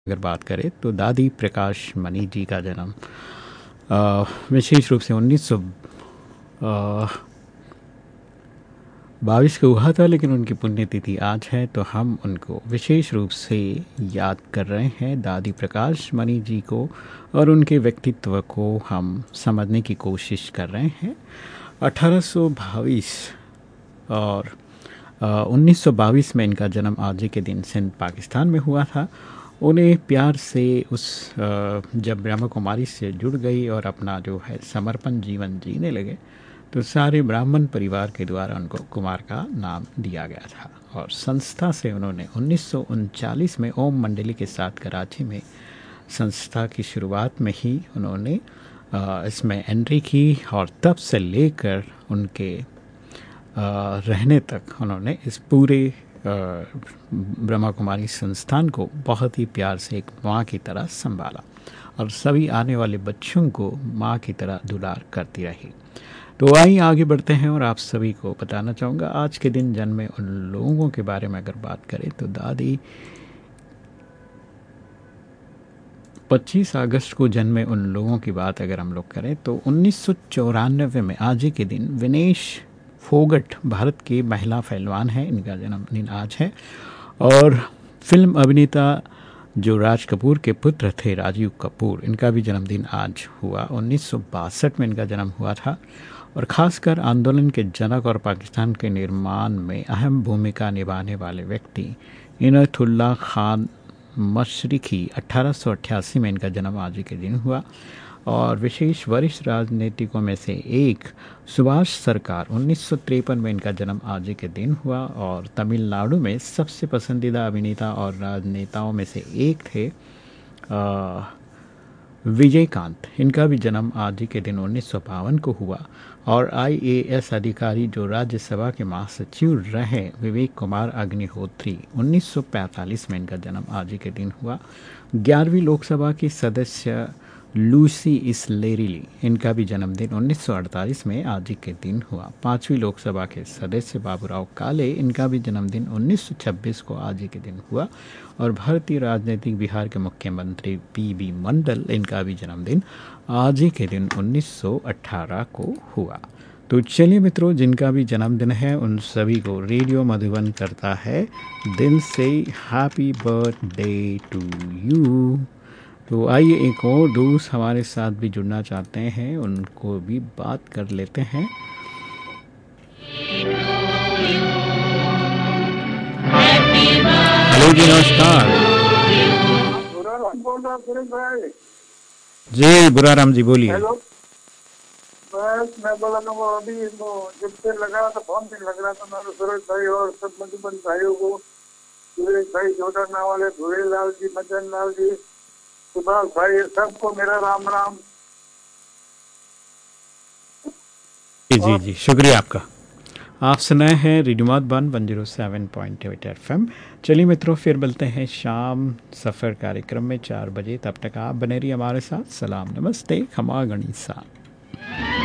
अगर बात करें तो दादी प्रकाश मणि जी का जन्म विशेष रूप से 1922 को हुआ था, लेकिन उनकी पुण्यतिथि आज है तो हम उनको विशेष रूप से याद कर रहे हैं, दादी प्रकाश मणि जी को, और उनके व्यक्तित्व को हम समझने की कोशिश कर रहे हैं। 1822 और 1922 में इनका जन्म आज ही के दिन सिंध पाकिस्तान में हुआ था। उन्हें प्यार से जब ब्रह्मा कुमारी से जुड़ गई और अपना जो है समर्पण जीवन जीने लगे तो सारे ब्राह्मण परिवार के द्वारा उनको कुमार का नाम दिया गया था। और संस्था से उन्होंने 1939 में ओम मंडली के साथ कराची में संस्था की शुरुआत में ही उन्होंने इसमें एंट्री की और तब से लेकर उनके रहने तक उन्होंने इस पूरे ब्रह्मा कुमारी संस्थान को बहुत ही प्यार से एक माँ की तरह संभाला और सभी आने वाले बच्चों को माँ की तरह दुलार करती रही। तो आइए आगे बढ़ते हैं और आप सभी को बताना चाहूँगा आज के दिन जन्मे उन लोगों के बारे में अगर बात करें तो दादी 25 अगस्त को जन्मे उन लोगों की बात अगर हम लोग करें तो 1994 में आज ही के दिन विनेश फोगट भारत की महिला पहलवान है, इनका जन्मदिन आज है। और फिल्म अभिनेता जो राज कपूर के पुत्र थे राजीव कपूर, इनका भी जन्मदिन आज हुआ। 1962 में इनका जन्म हुआ था और ख़ासकर आंदोलन के जनक और पाकिस्तान के निर्माण में अहम भूमिका निभाने वाले व्यक्ति इनायतुल्लाह खान मशरिकी 1888 में इनका जन्म आज ही के दिन हुआ। और विशेष वरिष्ठ राजनीतिकों में से एक सुभाष सरकार 1953 में इनका जन्म आज ही के दिन हुआ। और तमिलनाडु में सबसे पसंदीदा अभिनेता और राजनेताओं में से एक थे विजयकांत, इनका भी जन्म आज ही के दिन 1952 को हुआ। और आईएएस अधिकारी जो राज्यसभा के महासचिव रहे विवेक कुमार अग्निहोत्री 1945 में इनका जन्म आज ही के दिन हुआ। 11वीं लोकसभा की सदस्य लूसी इसलेरिली, इनका भी जन्मदिन 1948 में आज ही के दिन हुआ। 5वीं लोकसभा के सदस्य बाबूराव काले, इनका भी जन्मदिन 1926 को आज ही के दिन हुआ। और भारतीय राजनीतिक बिहार के मुख्यमंत्री पीबी मंडल, इनका भी जन्मदिन आज ही के दिन 1918 को हुआ। तो चलिए मित्रों, जिनका भी जन्मदिन है उन सभी को रेडियो मधुबन करता है दिल से हैप्पी बर्थडे टू यू। तो आइए एक और दोस्त हमारे साथ भी जुड़ना चाहते हैं, उनको भी बात कर लेते हैं। हेलो जी, नमस्कार जी। बुराराम जी बोलिए। हेलो, बस मैं बोला था वो अभी जब से लगा था फोन भी लग रहा था मेरे सूरज भाई और सब मधुबन भाइयों को, सूरज भाई जोड़ा नावाले, भूरे लाल जी, मदन लाल जी, सुभाष भाई, सबको मेरा राम राम। जी जी, शुक्रिया आपका। आप सुनाए हैं रेडियो मधुबन 107.8 FM। चलिए मित्रों, फिर मिलते हैं शाम सफ़र कार्यक्रम में 4 बजे। तब तक आप बने रहिए हमारे साथ। सलाम, नमस्ते, खमा गणिसा।